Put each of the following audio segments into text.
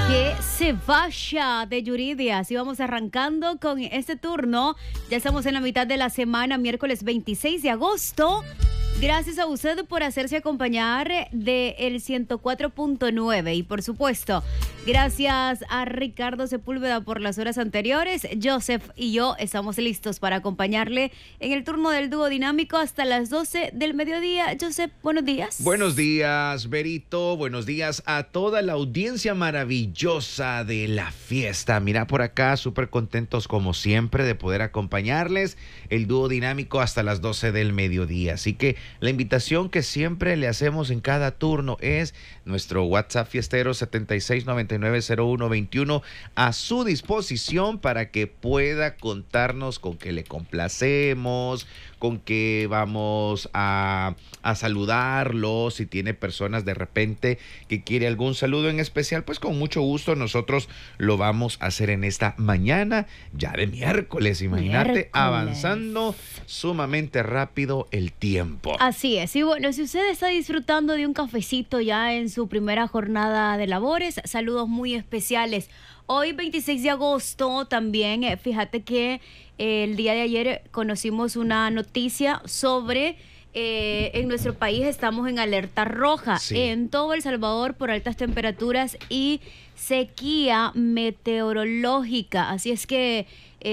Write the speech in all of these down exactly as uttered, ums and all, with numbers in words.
Que se vaya de Yuridia. Así vamos arrancando con este turno. Ya estamos en la mitad de la semana, miércoles veintiséis de agosto. Gracias a usted por hacerse acompañar de el ciento cuatro punto nueve y por supuesto, gracias a Ricardo Sepúlveda por las horas anteriores. Joseph y yo estamos listos para acompañarle en el turno del dúo dinámico hasta las doce del mediodía. Joseph, buenos días. Buenos días, Berito. Buenos días a toda la audiencia maravillosa de la fiesta. Mira por acá, súper contentos como siempre de poder acompañarles el dúo dinámico hasta las doce del mediodía. Así que la invitación que siempre le hacemos en cada turno es nuestro WhatsApp fiestero setenta y seis noventa y nueve cero uno veintiuno a su disposición para que pueda contarnos con que le complacemos, con que vamos a, a saludarlo. Si tiene personas de repente que quiere algún saludo en especial, pues con mucho gusto nosotros lo vamos a hacer en esta mañana ya de miércoles. Imagínate, miércoles. Avanzando sumamente rápido el tiempo. Así es. Y bueno, si usted está disfrutando de un cafecito ya en su primera jornada de labores, saludos muy especiales. Hoy, veintiséis de agosto, también, eh, fíjate que eh, el día de ayer conocimos una noticia sobre... Eh, en nuestro país estamos en alerta roja, sí, en todo El Salvador por altas temperaturas y sequía meteorológica. Así es que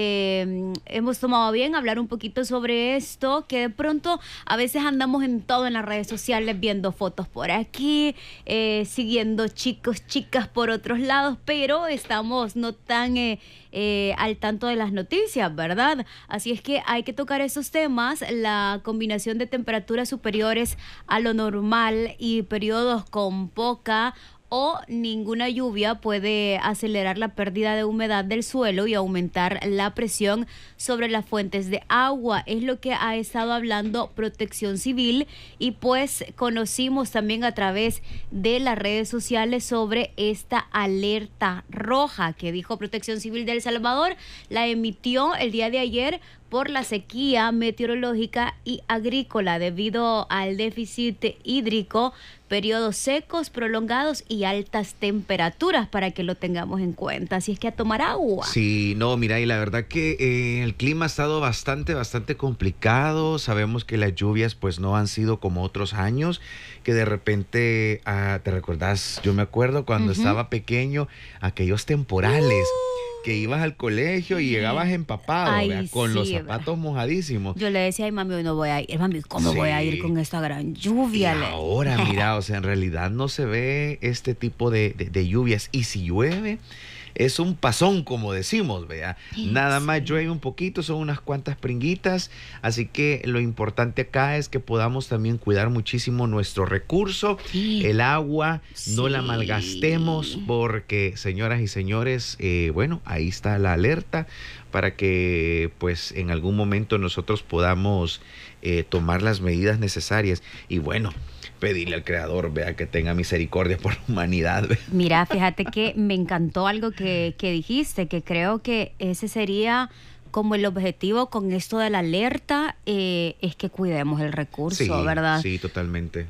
eh, hemos tomado bien hablar un poquito sobre esto, que de pronto a veces andamos en todo en las redes sociales, viendo fotos por aquí, eh, siguiendo chicos, chicas por otros lados, pero estamos no tan... Eh, Eh, al tanto de las noticias, ¿verdad? Así es que hay que tocar esos temas. La combinación de temperaturas superiores a lo normal y periodos con poca o ninguna lluvia puede acelerar la pérdida de humedad del suelo y aumentar la presión sobre las fuentes de agua. Es lo que ha estado hablando Protección Civil y pues conocimos también a través de las redes sociales sobre esta alerta roja que dijo Protección Civil de El Salvador. La emitió el día de ayer por la sequía meteorológica y agrícola debido al déficit hídrico, periodos secos, prolongados y altas temperaturas, para que lo tengamos en cuenta. Así es que a tomar agua. Sí, no, mira, y la verdad que eh, el clima ha estado bastante, bastante complicado. Sabemos que las lluvias pues no han sido como otros años, que de repente, ah, ¿te recordás? Yo me acuerdo cuando uh-huh. estaba pequeño, aquellos temporales. Uh. Que ibas al colegio y llegabas empapado, ay, ¿verdad? Con sí, los zapatos mojadísimos. Yo le decía, ay, mami, hoy no voy a ir. Mami, ¿cómo sí. voy a ir con esta gran lluvia? Y ahora, mira, o sea, en realidad no se ve este tipo de, de, de lluvias. Y si llueve, es un pasón, como decimos, ¿verdad? Sí, Nada sí. más llueve un poquito, son unas cuantas pringuitas. Así que lo importante acá es que podamos también cuidar muchísimo nuestro recurso, sí. el agua, sí. no la malgastemos, porque, señoras y señores, eh, bueno, ahí está la alerta para que, pues, en algún momento nosotros podamos eh, tomar las medidas necesarias. Y bueno, pedirle al Creador, vea, que tenga misericordia por la humanidad. ¿Ve? Mira, fíjate que me encantó algo que, que dijiste, que creo que ese sería como el objetivo con esto de la alerta, eh, es que cuidemos el recurso, sí, ¿verdad? Sí, totalmente.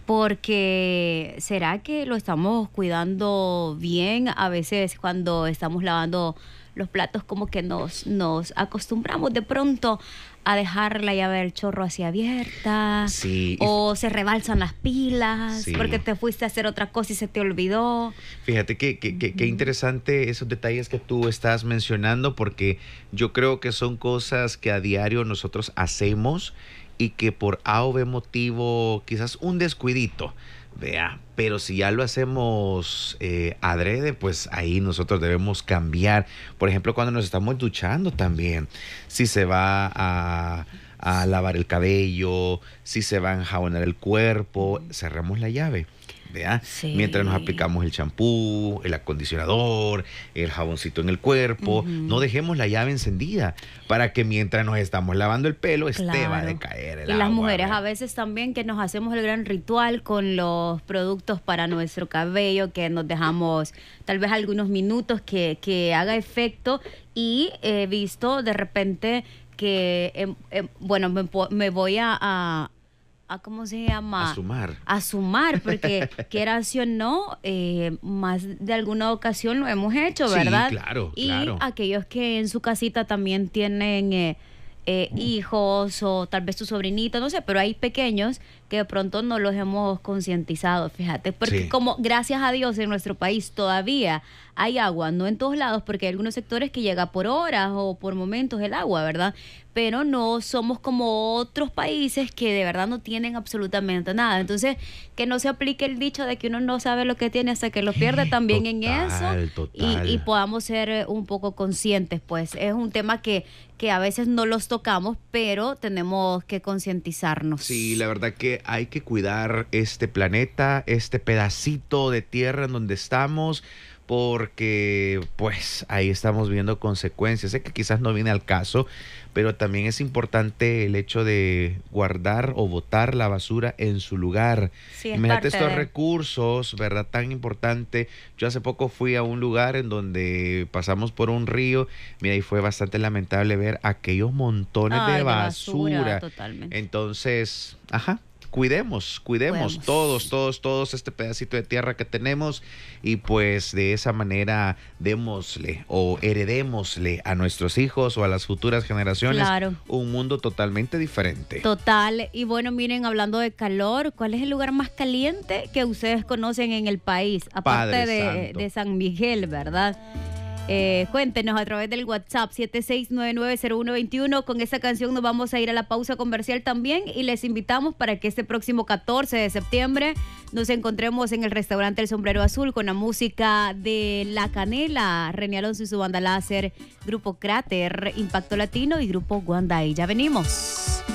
Porque ¿será que lo estamos cuidando bien? A veces cuando estamos lavando los platos como que nos, nos acostumbramos de pronto a dejar la llave del chorro así abierta, sí, o se rebalsan las pilas, sí. porque te fuiste a hacer otra cosa y se te olvidó. Fíjate que, que, que, que interesante esos detalles que tú estás mencionando, porque yo creo que son cosas que a diario nosotros hacemos y que por A o B motivo, quizás un descuidito, vea, pero si ya lo hacemos eh, adrede, pues ahí nosotros debemos cambiar. Por ejemplo, cuando nos estamos duchando también, si se va a, a lavar el cabello, si se va a enjabonar el cuerpo, cerramos la llave. ¿Vea? Sí. Mientras nos aplicamos el champú, el acondicionador, el jaboncito en el cuerpo, uh-huh. no dejemos la llave encendida para que mientras nos estamos lavando el pelo, claro. este va a decaer el y agua. Y las mujeres, ¿verdad? A veces también que nos hacemos el gran ritual con los productos para nuestro cabello, que nos dejamos tal vez algunos minutos que, que haga efecto, y he visto de repente que, eh, eh, bueno, me, me voy a... a a ¿cómo se llama? A sumar. A sumar, porque quieras o no, eh, más de alguna ocasión lo hemos hecho, ¿verdad? Sí, claro, y claro. aquellos que en su casita también tienen eh, eh, hijos o tal vez tu sobrinito, no sé, pero hay pequeños que de pronto no los hemos concientizado, fíjate, porque Sí. como gracias a Dios en nuestro país todavía hay agua, no en todos lados, porque hay algunos sectores que llega por horas o por momentos el agua, ¿verdad? Pero no somos como otros países que de verdad no tienen absolutamente nada. Entonces, que no se aplique el dicho de que uno no sabe lo que tiene hasta que lo pierde también en Total, eso. total. Y, y podamos ser eh, un poco conscientes, pues. Es un tema que, que a veces no los tocamos, pero tenemos que concientizarnos. Sí, la verdad que hay que cuidar este planeta, este pedacito de tierra en donde estamos, porque pues ahí estamos viendo consecuencias. Sé que quizás no viene al caso, pero también es importante el hecho de guardar o botar la basura en su lugar. Sí, es Imagínate parte estos de- recursos, ¿verdad? Tan importante. Yo hace poco fui a un lugar en donde pasamos por un río, mira, y fue bastante lamentable ver aquellos montones Ay, de de basura. basura, totalmente. Entonces, ajá. Cuidemos, cuidemos Cuidemos. todos, todos, todos este pedacito de tierra que tenemos y pues de esa manera démosle o heredémosle a nuestros hijos o a las futuras generaciones Claro. un mundo totalmente diferente. Total. Y bueno, miren, hablando de calor, ¿cuál es el lugar más caliente que ustedes conocen en el país? Aparte Padre de, Santo. de San Miguel, ¿verdad? Eh, cuéntenos a través del WhatsApp siete seis nueve nueve cero uno dos uno. Con esta canción nos vamos a ir a la pausa comercial también y les invitamos para que este próximo catorce de septiembre nos encontremos en el restaurante El Sombrero Azul con la música de La Canela, René Alonso y su banda láser, Grupo Cráter, Impacto Latino y Grupo Guanday. Ya venimos.